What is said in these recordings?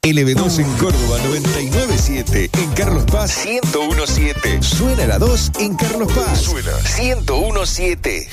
LB2 en Córdoba 99.7, en Carlos Paz 101.7. Suena la 2 en Carlos Paz. Suena 101.7.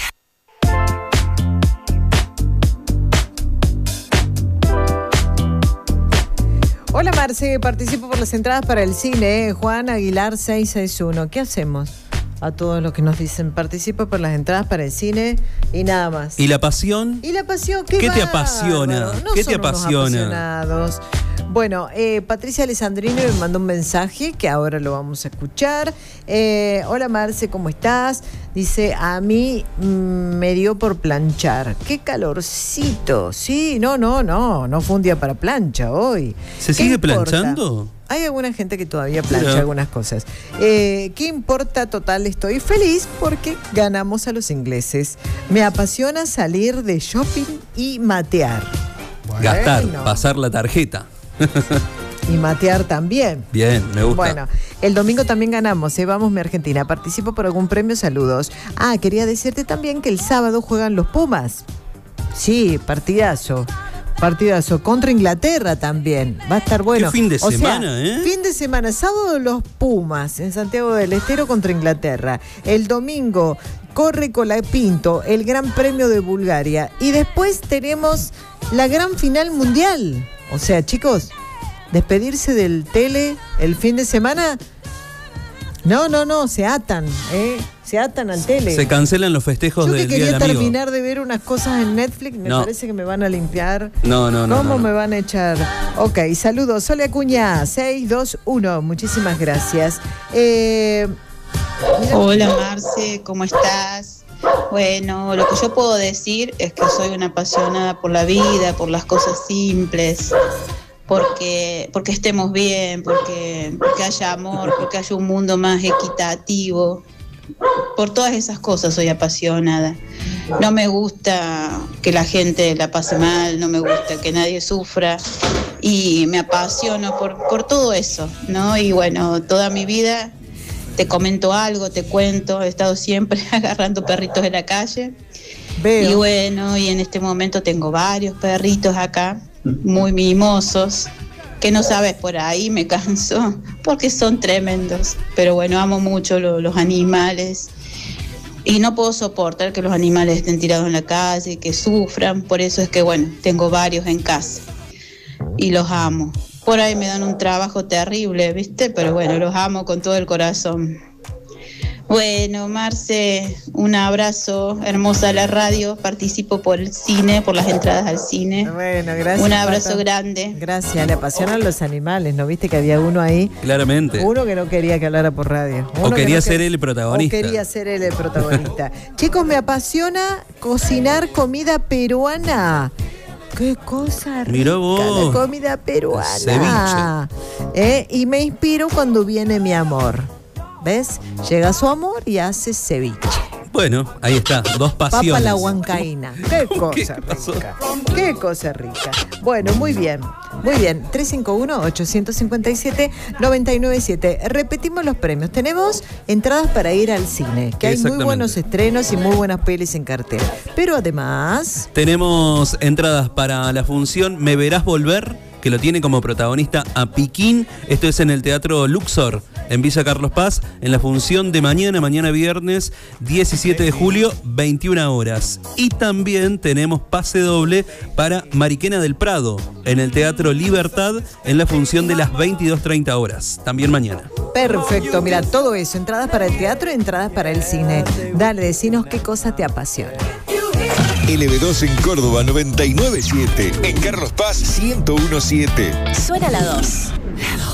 Hola Marce, participo por las entradas para el cine, Juan Aguilar 661. ¿Qué hacemos? A todos los que nos dicen, participo por las entradas para el cine y nada más. ¿Y la pasión? ¿Y la pasión? ¿Qué te apasiona? No ¿Qué son te apasiona? Apasionados. Bueno, Patricia Alessandrino me mandó un mensaje que ahora lo vamos a escuchar. Hola Marce, ¿cómo estás? Dice, a mí me dio por planchar. ¡Qué calorcito! Sí, no fue un día para plancha hoy. ¿Se sigue planchando? Hay alguna gente que todavía plancha algunas cosas. ¿Qué importa? Total, estoy feliz porque ganamos a los ingleses. Me apasiona salir de shopping y matear. Gastar, pasar la tarjeta. Y matear también. Bien, me gusta. Bueno, el domingo también ganamos, Vamos mi Argentina. Participo por algún premio, saludos. Quería decirte también que el sábado juegan los Pumas. Sí, partidazo contra Inglaterra también. Va a estar bueno. ¿Qué fin de semana, Fin de semana, sábado los Pumas en Santiago del Estero contra Inglaterra. El domingo corre Colapinto, el Gran Premio de Bulgaria. Y después tenemos la gran final mundial. O sea, chicos, despedirse del tele el fin de semana. No, se atan, se atan al tele. Se cancelan los festejos del Día del Amigo. Yo que quería terminar de ver unas cosas en Netflix, me parece que me van a limpiar. No. ¿Cómo me van a echar? Ok, saludos. Sole Acuña, 621, muchísimas gracias. Hola Marce, ¿cómo estás? Bueno, lo que yo puedo decir es que soy una apasionada por la vida, por las cosas simples, porque estemos bien, porque haya amor, porque haya un mundo más equitativo. Por todas esas cosas soy apasionada. No me gusta que la gente la pase mal, no me gusta que nadie sufra y me apasiono por todo eso, ¿no? Y bueno, toda mi vida te comento algo, te cuento, he estado siempre agarrando perritos en la calle. Veo. Y bueno, y en este momento tengo varios perritos acá, muy mimosos, que no sabes, por ahí me canso, porque son tremendos. Pero bueno, amo mucho los animales y no puedo soportar que los animales estén tirados en la calle, que sufran, por eso es que bueno, tengo varios en casa y los amo. Por ahí me dan un trabajo terrible, ¿viste? Pero bueno, los amo con todo el corazón. Bueno, Marce, un abrazo, hermosa la radio, participo por el cine, por las entradas al cine. Bueno, gracias. Un abrazo grande. Gracias, le apasionan los animales, ¿no viste que había uno ahí? Claramente. Uno que no quería que hablara por radio. O quería ser él el protagonista. Chicos, me apasiona cocinar comida peruana. ¡Qué cosa rica! Mirá vos. La comida peruana. Y me inspiro cuando viene mi amor. ¿Ves? Llega su amor y hace ceviche. Bueno, ahí está, dos pasiones. Papa la huancaína. ¡Qué cosa rica! ¡Qué cosa rica! Bueno, muy bien. 351-857-997. Repetimos los premios. Tenemos entradas para ir al cine, que hay muy buenos estrenos y muy buenas pelis en cartel. Pero además tenemos entradas para la función Me Verás Volver, que lo tiene como protagonista a Piquín. Esto es en el Teatro Luxor, en Villa Carlos Paz, en la función de mañana viernes 17 de julio, 21 horas. Y también tenemos pase doble para Mariquena del Prado, en el Teatro Libertad, en la función de las 22:30 horas, también mañana. Perfecto, mira, todo eso, entradas para el teatro y entradas para el cine. Dale, decinos qué cosa te apasiona. LB2 en Córdoba 99.7, en Carlos Paz 101.7. Suena la 2.